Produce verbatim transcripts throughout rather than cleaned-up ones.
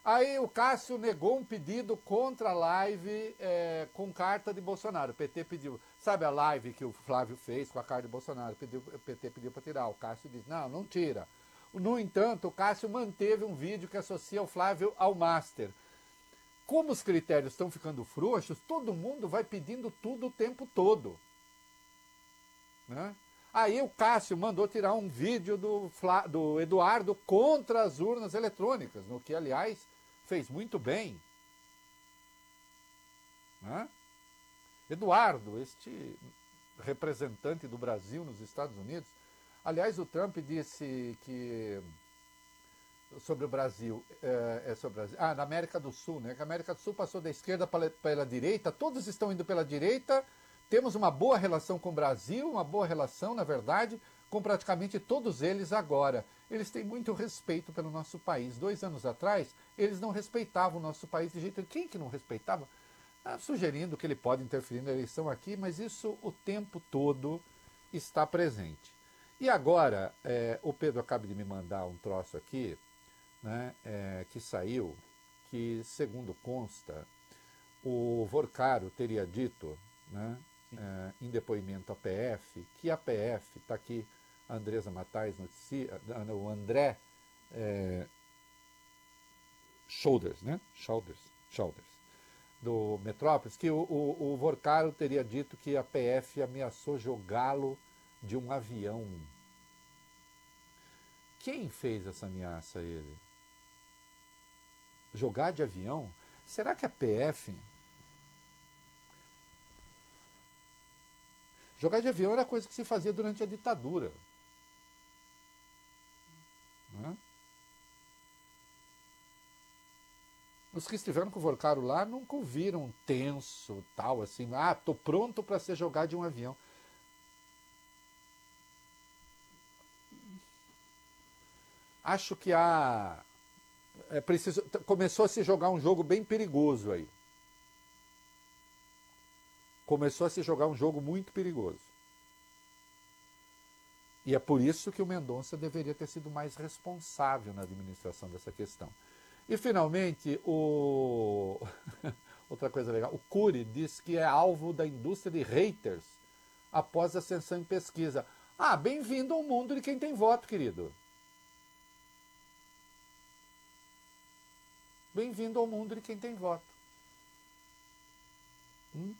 Aí o Cássio negou um pedido contra a live é, com carta de Bolsonaro. O P T pediu, sabe a live que o Flávio fez com a carta de Bolsonaro? Pediu, o P T pediu para tirar. O Cássio disse, não, não tira. No entanto, o Cássio manteve um vídeo que associa o Flávio ao Master. Como os critérios estão ficando frouxos, todo mundo vai pedindo tudo o tempo todo. Né? Aí o Cássio mandou tirar um vídeo do, Fla, do Eduardo contra as urnas eletrônicas, no que, aliás, fez muito bem. Né? Eduardo, este representante do Brasil nos Estados Unidos, aliás, o Trump disse que sobre o Brasil, é, é sobre o Brasil, ah, na América do Sul, né? Que a América do Sul passou da esquerda para pela direita, todos estão indo pela direita, temos uma boa relação com o Brasil, uma boa relação, na verdade, com praticamente todos eles agora. Eles têm muito respeito pelo nosso país. Dois anos atrás, eles não respeitavam o nosso país de jeito nenhum. Quem que não respeitava? Ah, sugerindo que ele pode interferir na eleição aqui, mas isso o tempo todo está presente. E agora, é, o Pedro acaba de me mandar um troço aqui, né, é, que saiu, que, segundo consta, o Vorcaro teria dito, né, é, em depoimento à P F, que a P F, está aqui a Andresa Matais, noticia, o André é, Shoulders, né, Shoulders, Shoulders, do Metrópolis, que o, o, o Vorcaro teria dito que a P F ameaçou jogá-lo de um avião. Quem fez essa ameaça a ele? Jogar de avião? Será que a P F... Jogar de avião era coisa que se fazia durante a ditadura. Né? Os que estiveram com o Vorcaro lá nunca o viram tenso, tal, assim, ah, tô pronto para ser jogado de um avião. Acho que há... É preciso, começou a se jogar um jogo bem perigoso aí. Começou a se jogar um jogo muito perigoso. E é por isso que o Mendonça deveria ter sido mais responsável na administração dessa questão. E, finalmente, o... outra coisa legal, o Cury diz que é alvo da indústria de haters após ascensão em pesquisa. Ah, bem-vindo ao mundo de quem tem voto, querido. Bem-vindo ao mundo de quem tem voto. Hum?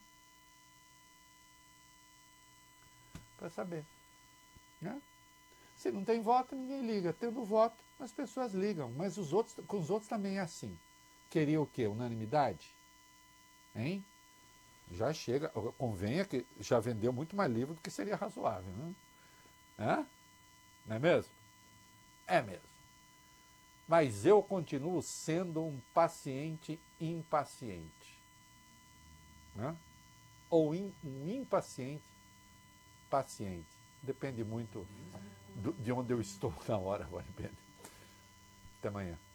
Para saber. Né? Se não tem voto, ninguém liga. Tendo voto, as pessoas ligam. Mas os outros, com os outros também é assim. Queria o quê? Unanimidade? Hein? Já chega. Convenha que já vendeu muito mais livro do que seria razoável. Né? Hã? Não é mesmo? É mesmo. Mas eu continuo sendo um paciente impaciente. Né? Ou in, um impaciente paciente. Depende muito do, de onde eu estou na hora, vai depender. Até amanhã.